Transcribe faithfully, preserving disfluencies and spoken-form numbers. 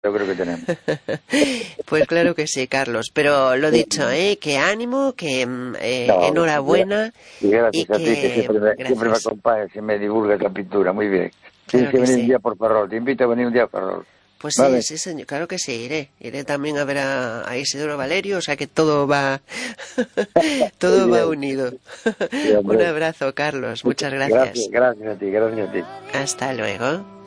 yo creo que tenemos. Pues claro que sí, Carlos. Pero lo dicho, ¿eh? Que ánimo, que eh, No, enhorabuena. y gracias Y a ti, que que... siempre me, siempre me Gracias. acompañas y me divulgas la pintura. Muy bien. Tienes Claro que que venir un sí. día por Ferrol. Te invito a venir un día a Ferrol. Pues sí, ¿Vale? sí, señor. Claro que sí, iré. Iré también a ver a, a Isidoro Valerio, o sea que todo va, Muy todo va bien. unido. Sí, Un hombre. abrazo, Carlos. Muchas Gracias, gracias. gracias a ti, gracias a ti. Hasta luego.